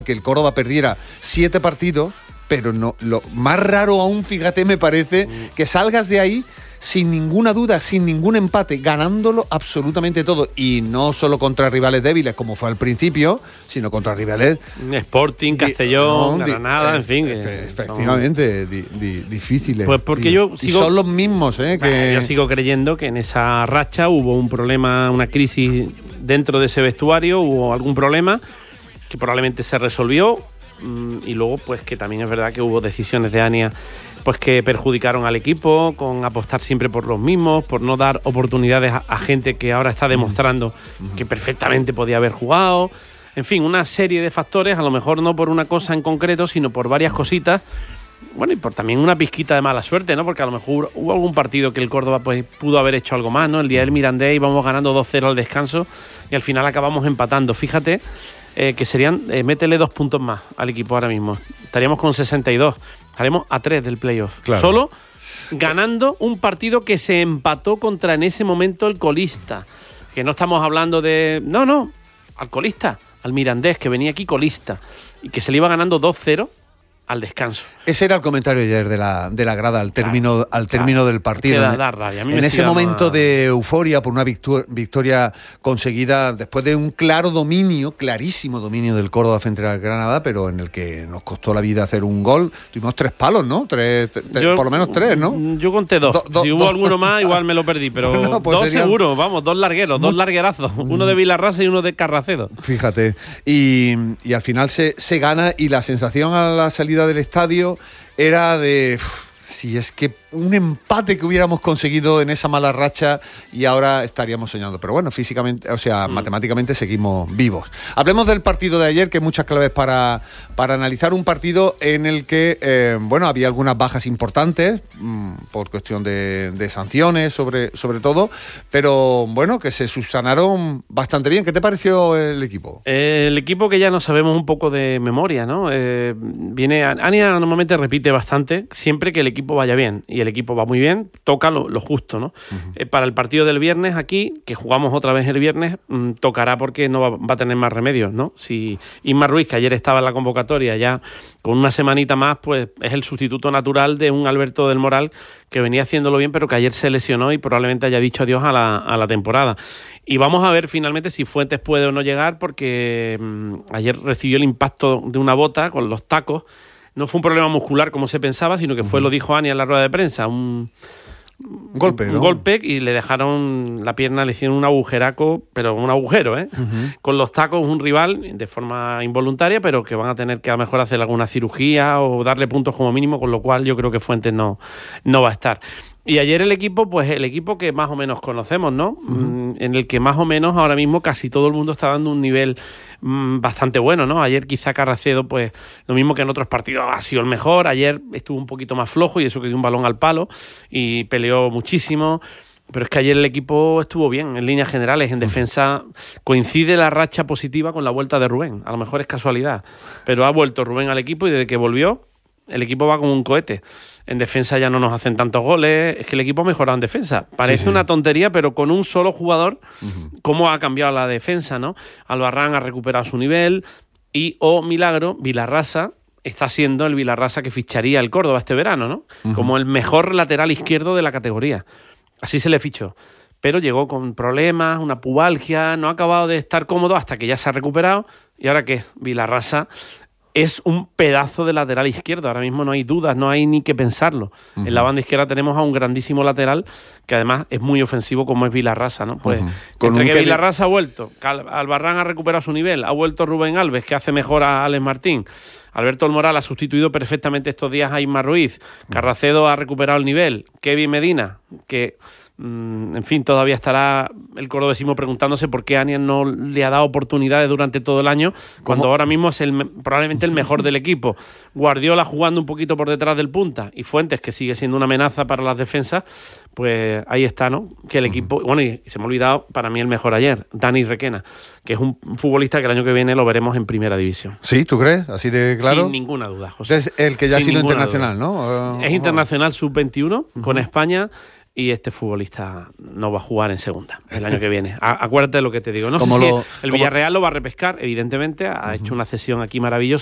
que el Córdoba perdiera 7 partidos, pero no, lo más raro aún, fíjate, me parece que salgas de ahí sin ninguna duda, sin ningún empate, ganándolo absolutamente todo, y no solo contra rivales débiles como fue al principio, sino contra rivales Sporting, Castellón, Granada, en fin, efectivamente difíciles. Pues porque yo sigo, y son los mismos, que yo sigo creyendo que en esa racha hubo un problema, una crisis dentro de ese vestuario, hubo algún problema que probablemente se resolvió, y luego pues que también es verdad que hubo decisiones de Ania pues que perjudicaron al equipo, con apostar siempre por los mismos, por no dar oportunidades a gente que ahora está demostrando que perfectamente podía haber jugado. En fin, una serie de factores, a lo mejor no por una cosa en concreto, sino por varias cositas. Bueno, y por también una pizquita de mala suerte, ¿no? Porque a lo mejor hubo algún partido que el Córdoba pues pudo haber hecho algo más, ¿no? El día del Mirandés íbamos ganando 2-0 al descanso y al final acabamos empatando. Fíjate que serían, métele 2 puntos más al equipo ahora mismo. Estaríamos con 62. Estaremos a 3 del playoff. Claro. Solo ganando un partido que se empató contra en ese momento el colista. Que no estamos hablando de... No, al colista, al Mirandés, que venía aquí colista. Y que se le iba ganando 2-0 al descanso. Ese era el comentario ayer de la grada al término del partido. Da rabia. A mí en ese momento de euforia por una victoria conseguida después de un clarísimo dominio del Córdoba frente al Granada, pero en el que nos costó la vida hacer un gol. Tuvimos 3 palos, ¿no? Por lo menos 3, ¿no? Yo conté 2. Si hubo alguno más, igual me lo perdí, pero bueno, pues 2 serían... seguro. Vamos, 2 largueros, 2 larguerazos. Uno de Vilarrasa y uno de Carracedo. Fíjate. Y al final se gana, y la sensación a la salida del estadio era de si es que un empate que hubiéramos conseguido en esa mala racha y ahora estaríamos soñando. Pero bueno, físicamente, matemáticamente seguimos vivos. Hablemos del partido de ayer, que hay muchas claves para analizar un partido en el que, había algunas bajas importantes por cuestión de sanciones, sobre todo, pero bueno, que se subsanaron bastante bien. ¿Qué te pareció el equipo? El equipo que ya no sabemos un poco de memoria, ¿no? Ania normalmente repite bastante, siempre que el equipo vaya bien, y el equipo va muy bien, toca lo justo, ¿no? Para el partido del viernes aquí, que jugamos otra vez el viernes, tocará porque no va a tener más remedios, ¿no? Si Isma Ruiz, que ayer estaba en la convocatoria, ya con una semanita más, pues es el sustituto natural de un Alberto del Moral que venía haciéndolo bien, pero que ayer se lesionó y probablemente haya dicho adiós a la temporada. Y vamos a ver finalmente si Fuentes puede o no llegar, porque ayer recibió el impacto de una bota con los tacos. No fue un problema muscular como se pensaba, sino que lo dijo Ania en la rueda de prensa, un golpe, ¿no? Un golpe, y le dejaron la pierna, le hicieron un agujeraco, pero un agujero, con los tacos, un rival de forma involuntaria, pero que van a tener que a lo mejor hacer alguna cirugía o darle puntos como mínimo, con lo cual yo creo que Fuentes no va a estar. Y ayer el equipo, pues el equipo que más o menos conocemos, ¿no? En el que más o menos ahora mismo casi todo el mundo está dando un nivel bastante bueno, ¿no? Ayer quizá Carracedo, pues lo mismo que en otros partidos, ha sido el mejor. Ayer estuvo un poquito más flojo y eso que dio un balón al palo y peleó muchísimo. Pero es que ayer el equipo estuvo bien en líneas generales. En defensa coincide la racha positiva con la vuelta de Rubén. A lo mejor es casualidad, pero ha vuelto Rubén al equipo y desde que volvió el equipo va como un cohete. En defensa ya no nos hacen tantos goles. Es que el equipo ha mejorado en defensa. Parece una tontería, pero con un solo jugador, cómo ha cambiado la defensa, ¿no? Albarrán ha recuperado su nivel y, milagro, Vilarrasa está siendo el Vilarrasa que ficharía el Córdoba este verano, ¿no? Como el mejor lateral izquierdo de la categoría. Así se le fichó. Pero llegó con problemas, una pubalgia, no ha acabado de estar cómodo hasta que ya se ha recuperado. ¿Y ahora qué? Vilarrasa es un pedazo de lateral izquierdo. Ahora mismo no hay dudas, no hay ni que pensarlo. En la banda izquierda tenemos a un grandísimo lateral que además es muy ofensivo, como es Vilarrasa, ¿no? Pues entre que Vilarrasa ha vuelto, Albarrán ha recuperado su nivel, ha vuelto Rubén Alves, que hace mejor a Alex Martín, Alberto del Moral ha sustituido perfectamente estos días a Isma Ruiz, Carracedo ha recuperado el nivel, Kevin Medina, que... en fin, todavía estará el cordobesismo preguntándose por qué Ania no le ha dado oportunidades durante todo el año, cuando ahora mismo es probablemente el mejor del equipo. Guardiola jugando un poquito por detrás del punta y Fuentes, que sigue siendo una amenaza para las defensas, pues ahí está, ¿no? Que el equipo... Bueno, y se me ha olvidado, para mí el mejor ayer, Dani Requena, que es un futbolista que el año que viene lo veremos en primera división. ¿Sí? ¿Tú crees? ¿Así de claro? Sin ninguna duda, José. Es el que ya ha sido internacional, duda, ¿no? Es internacional sub-21 con España. y este futbolista no va a jugar en segunda el año que viene. Acuérdate de lo que te digo. No sé si el Villarreal lo va a repescar, evidentemente, ha hecho una cesión aquí maravillosa.